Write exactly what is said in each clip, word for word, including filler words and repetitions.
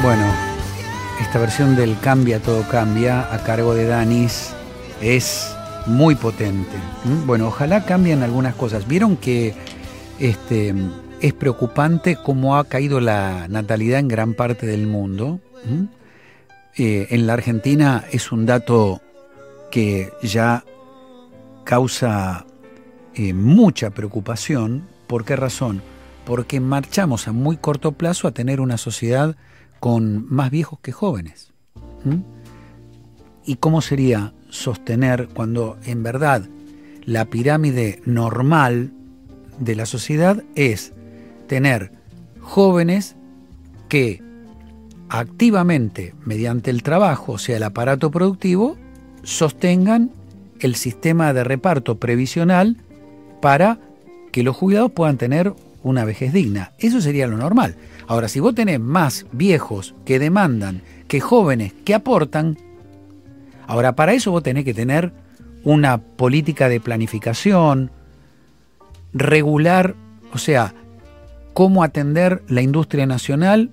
Bueno, esta versión del Cambia Todo Cambia a cargo de Danis es muy potente. ¿Mm? Bueno, ojalá cambien algunas cosas. Vieron que este, es preocupante cómo ha caído la natalidad en gran parte del mundo. ¿Mm? Eh, en la Argentina es un dato que ya causa eh, mucha preocupación. ¿Por qué razón? Porque marchamos a muy corto plazo a tener una sociedad con más viejos que jóvenes. ¿Mm? ¿Y cómo sería sostener cuando en verdad la pirámide normal de la sociedad es tener jóvenes que activamente, mediante el trabajo, o sea, el aparato productivo, sostengan el sistema de reparto previsional para que los jubilados puedan tener una vejez digna? Eso sería lo normal. Ahora, si vos tenés más viejos que demandan que jóvenes que aportan, ahora para eso vos tenés que tener una política de planificación, regular, o sea, cómo atender la industria nacional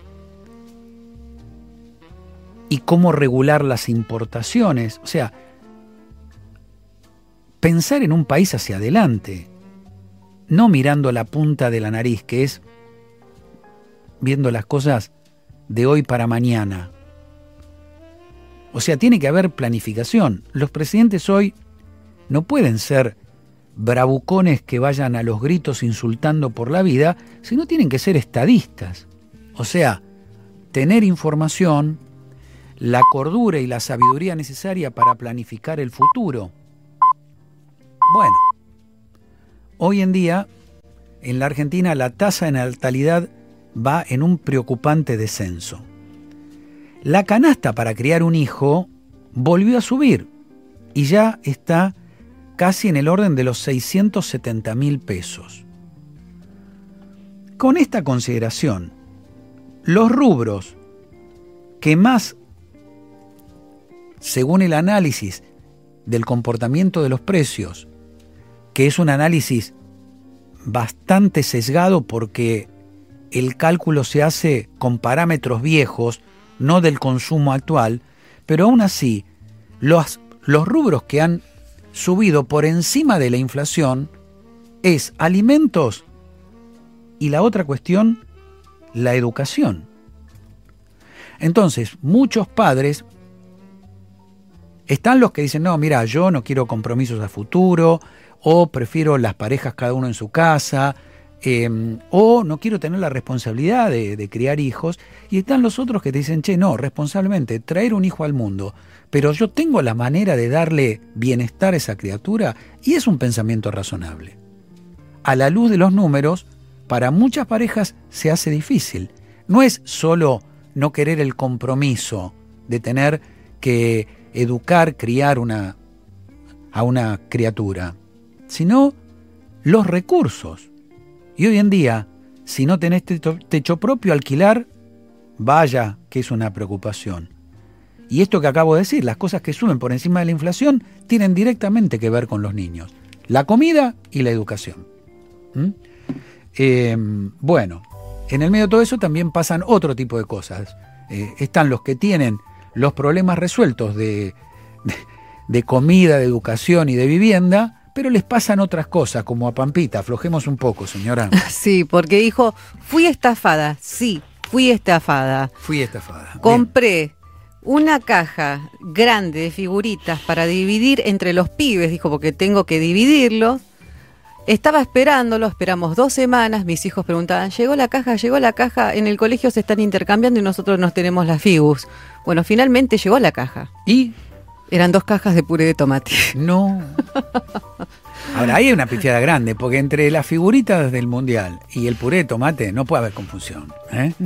y cómo regular las importaciones, o sea, pensar en un país hacia adelante, no mirando la punta de la nariz, que es viendo las cosas de hoy para mañana. O sea, tiene que haber planificación. Los presidentes hoy no pueden ser bravucones que vayan a los gritos insultando por la vida, sino tienen que ser estadistas. O sea, tener información, la cordura y la sabiduría necesaria para planificar el futuro. Bueno, hoy en día, en la Argentina, la tasa de natalidad va en un preocupante descenso. La canasta para criar un hijo volvió a subir y ya está casi en el orden de los seiscientos setenta mil pesos. Con esta consideración, los rubros que más, según el análisis del comportamiento de los precios, que es un análisis bastante sesgado porque el cálculo se hace con parámetros viejos, no del consumo actual, pero aún así, los, los rubros que han subido por encima de la inflación es alimentos y la otra cuestión, la educación. Entonces, muchos padres, están los que dicen, no, mira, yo no quiero compromisos a futuro, o prefiero las parejas cada uno en su casa, eh, o no quiero tener la responsabilidad de, de criar hijos, y están los otros que te dicen, che, no, responsablemente, traer un hijo al mundo, pero yo tengo la manera de darle bienestar a esa criatura, y es un pensamiento razonable. A la luz de los números, para muchas parejas se hace difícil. No es solo no querer el compromiso de tener que educar, criar una, a una criatura, sino los recursos. Y hoy en día, si no tenés techo propio, alquilar, vaya que es una preocupación. Y esto que acabo de decir, las cosas que suben por encima de la inflación, tienen directamente que ver con los niños. La comida y la educación. ¿Mm? Eh, bueno, en el medio de todo eso también pasan otro tipo de cosas. Eh, están los que tienen los problemas resueltos de, de, de comida, de educación y de vivienda, pero les pasan otras cosas, como a Pampita. Aflojemos un poco, señora. Sí, porque dijo, fui estafada. Sí, fui estafada. Fui estafada. Compré Bien. una caja grande de figuritas para dividir entre los pibes, dijo, porque tengo que dividirlos. Estaba esperándolo, esperamos dos semanas, mis hijos preguntaban, ¿llegó la caja? ¿Llegó la caja? En el colegio se están intercambiando y nosotros nos tenemos las figus. Bueno, finalmente llegó la caja. ¿Y? Eran dos cajas de puré de tomate. No. Ahora, ahí hay una pifiada grande, porque entre las figuritas del Mundial y el puré de tomate no puede haber confusión, ¿eh?